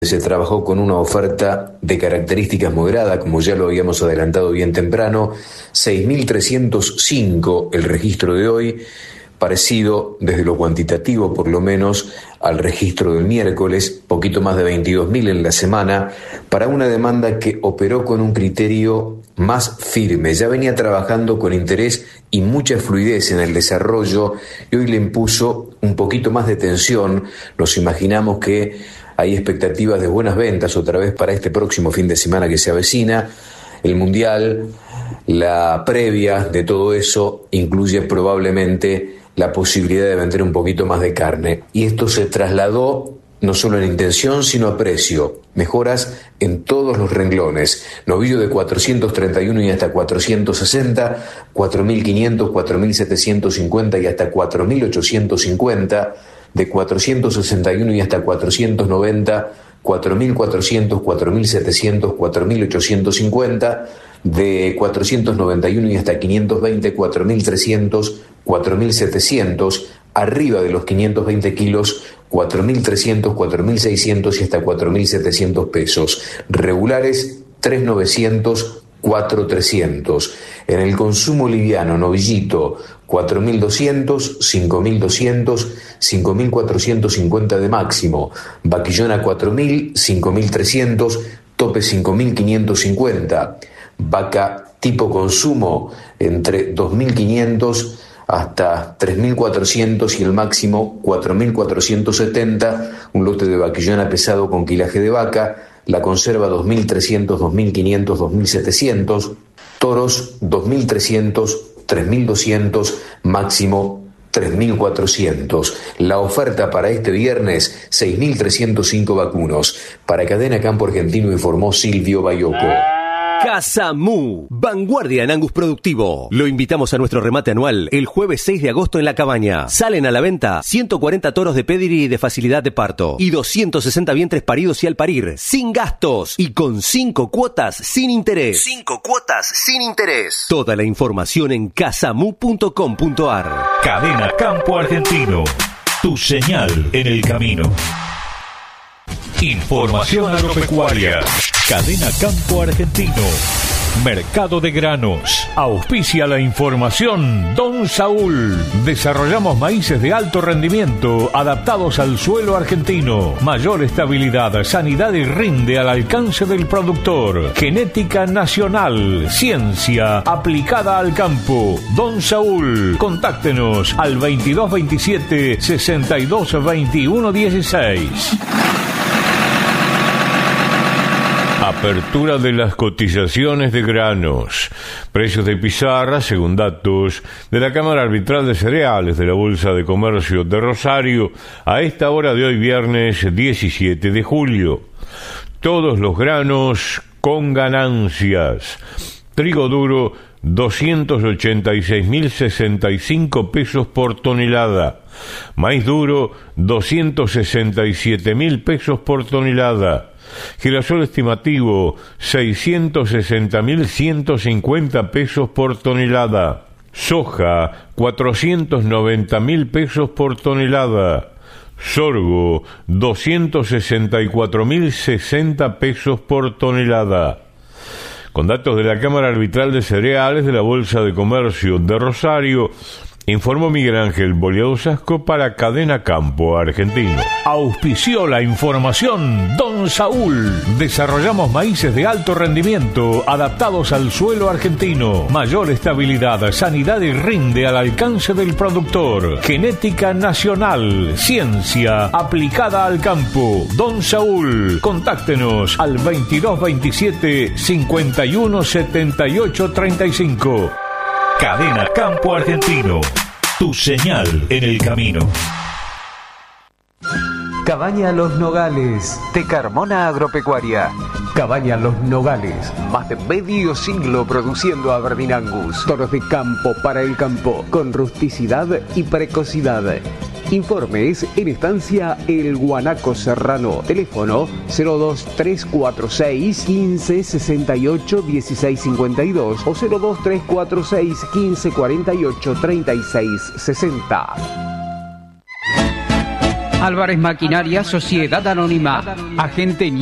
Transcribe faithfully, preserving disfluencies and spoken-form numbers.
Se trabajó con una oferta de características moderadas, como ya lo habíamos adelantado bien temprano, seis mil trescientos cinco el registro de hoy, parecido desde lo cuantitativo por lo menos al registro del miércoles, poquito más de veintidós mil en la semana, para una demanda que operó con un criterio más firme. Ya venía trabajando con interés y mucha fluidez en el desarrollo y hoy le impuso un poquito más de tensión. Nos imaginamos que hay expectativas de buenas ventas otra vez para este próximo fin de semana que se avecina. El Mundial, la previa de todo eso, incluye probablemente la posibilidad de vender un poquito más de carne. Y esto se trasladó no solo en intención, sino a precio. Mejoras en todos los renglones. Novillo de cuatrocientos treinta y uno y hasta cuatrocientos sesenta, cuatro mil quinientos, cuatro mil setecientos cincuenta y hasta cuatro mil ochocientos cincuenta. De cuatrocientos sesenta y uno y hasta cuatrocientos noventa, cuatro mil cuatrocientos, cuatro mil setecientos, cuatro mil ochocientos cincuenta, de cuatrocientos noventa y uno y hasta quinientos veinte, cuatro mil trescientos, cuatro mil setecientos, arriba de los quinientos veinte kilos, cuatro mil trescientos, cuatro mil seiscientos y hasta cuatro mil setecientos pesos. Regulares, tres mil novecientos, cuatro mil trescientos. En el consumo liviano, novillito, cuatro mil doscientos, cinco mil doscientos, cinco mil cuatrocientos cincuenta de máximo. Vaquillona cuatro mil, cinco mil trescientos, tope cinco mil quinientos cincuenta. Vaca tipo consumo entre dos mil quinientos hasta tres mil cuatrocientos y el máximo cuatro mil cuatrocientos setenta. Un lote de vaquillona pesado con quilaje de vaca. La conserva dos mil trescientos, dos mil quinientos, dos mil setecientos. Toros dos mil trescientos, tres mil doscientos, máximo tres mil cuatrocientos. La oferta para este viernes, seis mil trescientos cinco vacunos. Para Cadena Campo Argentino informó Silvio Bayoco. Casamú, vanguardia en Angus productivo. Lo invitamos a nuestro remate anual el jueves seis de agosto en La Cabaña. Salen a la venta ciento cuarenta toros de pedigree de facilidad de parto y doscientos sesenta vientres paridos y al parir, sin gastos y con cinco cuotas sin interés. cinco cuotas sin interés. Toda la información en casamú punto com punto ar. Cadena Campo Argentino, tu señal en el camino. Información agropecuaria. Cadena Campo Argentino. Mercado de granos. Auspicia la información Don Saúl. Desarrollamos maíces de alto rendimiento adaptados al suelo argentino. Mayor estabilidad, sanidad y rinde al alcance del productor. Genética nacional. Ciencia aplicada al campo. Don Saúl. Contáctenos al veintidós veintisiete, sesenta y dos veintiuno dieciséis. Apertura de las cotizaciones de granos. Precios de pizarra, según datos de la Cámara Arbitral de Cereales de la Bolsa de Comercio de Rosario, a esta hora de hoy viernes diecisiete de julio. Todos los granos con ganancias. Trigo duro, doscientos ochenta y seis mil sesenta y cinco pesos por tonelada. Maíz duro, doscientos sesenta y siete mil pesos por tonelada. Girasol estimativo, seiscientos sesenta mil ciento cincuenta pesos por tonelada. Soja, cuatrocientos noventa mil pesos por tonelada. Sorgo, doscientos sesenta y cuatro mil sesenta pesos por tonelada. Con datos de la Cámara Arbitral de Cereales de la Bolsa de Comercio de Rosario, informó Miguel Ángel Boleado Sasco para Cadena Campo Argentino. Auspició la información Don Saúl. Desarrollamos maíces de alto rendimiento adaptados al suelo argentino. Mayor estabilidad, sanidad y rinde al alcance del productor. Genética nacional. Ciencia aplicada al campo. Don Saúl. Contáctenos al veintidós veintisiete, cincuenta y uno setenta y ocho treinta y cinco. Cadena Campo Argentino, tu señal en el camino. Cabaña Los Nogales, de Carmona Agropecuaria. Cabaña Los Nogales, más de medio siglo produciendo Aberdeen Angus. Toros de campo para el campo, con rusticidad y precocidad. Informes en Estancia El Guanaco Serrano. Teléfono cero dos tres cuatro seis, quince sesenta y ocho, dieciséis cincuenta y dos o cero dos tres cuatro seis, quince cuarenta y ocho, treinta y seis sesenta. Álvarez Maquinaria, Sociedad Anónima. Agente